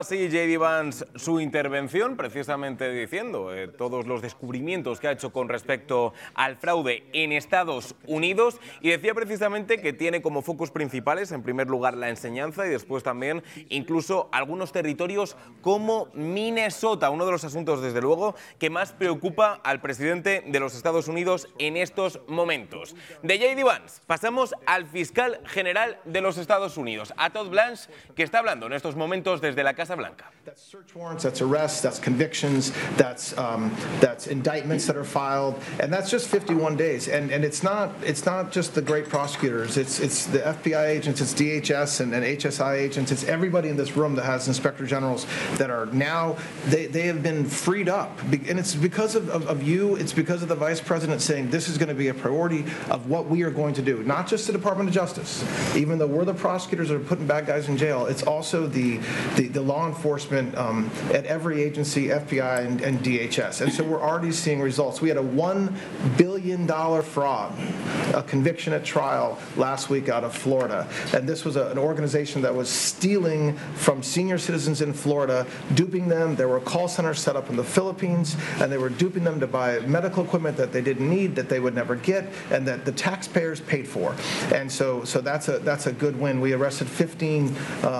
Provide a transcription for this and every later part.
Sí, J.D. Vance su intervención precisamente diciendo todos los descubrimientos que ha hecho con respecto al fraude en Estados Unidos y decía precisamente que tiene como focos principales en primer lugar la enseñanza y después también incluso algunos territorios como Minnesota, uno de los asuntos desde luego que más preocupa al presidente de los Estados Unidos en estos momentos. De J.D. Vance pasamos al fiscal general de los Estados Unidos, a Todd Blanche, que está hablando en estos momentos desde la Casa Blanca. That's search warrants, that's arrests, that's convictions, that's indictments that are filed, and that's just 51 days. And it's not just the great prosecutors. It's the FBI agents, it's DHS and HSI agents. It's everybody in this room that has inspector generals that are now they have been freed up, and it's because of you. It's because of the vice president saying this is going to be a priority of what we are going to do. Not just the Department of Justice, even though we're the prosecutors that are putting bad guys in jail. It's also the law enforcement at every agency, FBI and DHS. And so we're already seeing results. We had a $1 billion fraud, a conviction at trial last week out of Florida. And this was an organization that was stealing from senior citizens in Florida, duping them. There were call centers set up in the Philippines, and they were duping them to buy medical equipment that they didn't need, that they would never get, and that the taxpayers paid for. And so that's a good win. We arrested 15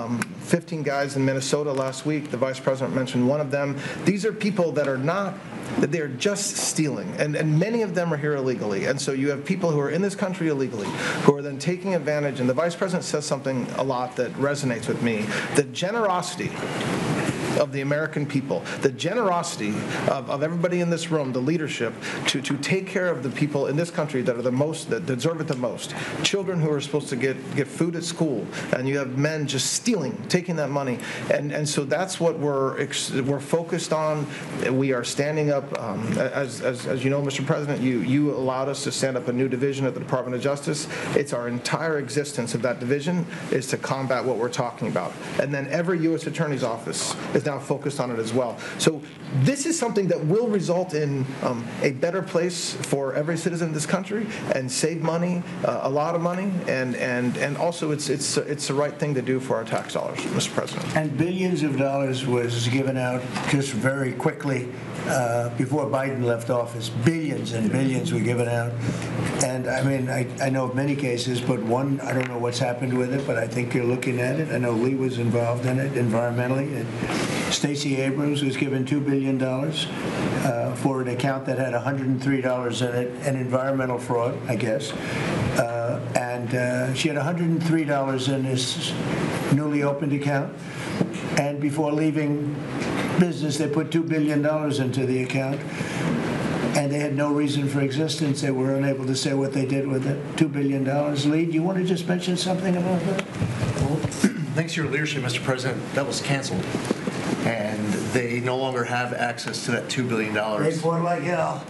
guys in Minnesota last week. The vice president mentioned one of them. These are people that are not, that they're just stealing, and many of them are here illegally. And so you have people who are in this country illegally who are then taking advantage, and the vice president says something a lot that resonates with me. The generosity of the American people, the generosity of everybody in this room, the leadership, to take care of the people in this country that are the most, that deserve it the most. Children who are supposed to get food at school, and you have men just stealing, taking that money, and so that's what we're focused on. We are standing up, as you know, Mr. President, you allowed us to stand up a new division at the Department of Justice. It's our entire existence of that division is to combat what we're talking about, and then every U.S. Attorney's office is now focused on it as well. So this is something that will result in a better place for every citizen in this country and save money, a lot of money, and also it's the right thing to do for our tax dollars, Mr. President. And billions of dollars was given out just very quickly before Biden left office. Billions and billions were given out. And I mean, I know of many cases, but one, I don't know what's happened with it, but I think you're looking at it. I know Lee was involved in it environmentally. And Stacey Abrams was given $2 billion for an account that had $103 in it, an environmental fraud, I guess. And she had $103 in this newly opened account. And before leaving business, they put $2 billion into the account. And they had no reason for existence. They were unable to say what they did with it. $2 billion. Lee, do you want to just mention something about that? Well, thanks to your leadership, Mr. President, that was canceled. And they no longer have access to that $2 billion. They fought like hell.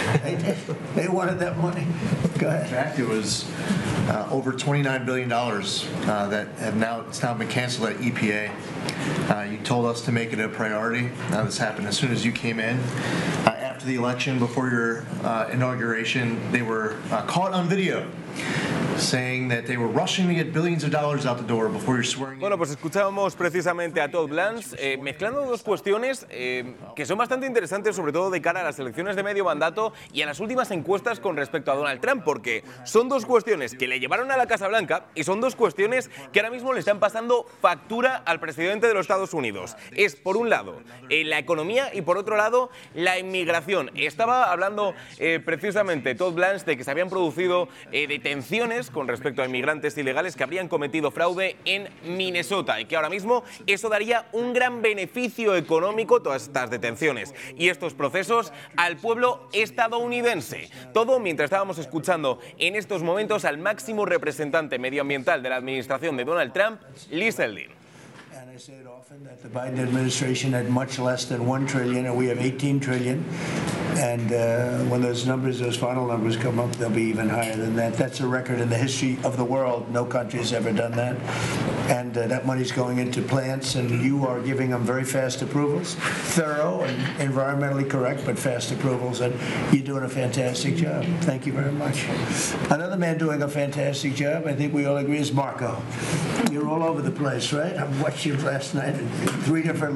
They wanted that money. Go ahead. In fact, it was over $29 billion that it's now been canceled at EPA. You told us to make it a priority. This happened as soon as you came in. After the election, before your inauguration, they were caught on video saying that they were rushing to get billions of dollars out the door before you're swearing in. Bueno, pues escuchábamos precisamente a Todd Blanche mezclando dos cuestiones que son bastante interesantes, sobre todo de cara a las elecciones de medio mandato y a las últimas encuestas con respecto a Donald Trump, porque son dos cuestiones que le llevaron a la Casa Blanca y son dos cuestiones que ahora mismo le están pasando factura al presidente de los Estados Unidos. Es, por un lado, la economía y, por otro lado, la inmigración. Estaba hablando precisamente Todd Blanche de que se habían producido detenciones con respecto a inmigrantes ilegales que habrían cometido fraude en Minnesota y que ahora mismo eso daría un gran beneficio económico, todas estas detenciones y estos procesos, al pueblo estadounidense. Todo mientras estábamos escuchando en estos momentos al máximo representante medioambiental de la administración de Donald Trump, Lee Zeldin. I say it often that the Biden administration had much less than $1 trillion, and we have $18 trillion. And when those final numbers come up, they'll be even higher than that. That's a record in the history of the world. No country has ever done that. And that money's going into plants, and you are giving them very fast approvals, thorough and environmentally correct, but fast approvals. And you're doing a fantastic job. Thank you very much. Another man doing a fantastic job, I think we all agree, is Marco. You're all over the place, right? I'm watching last night, 3 different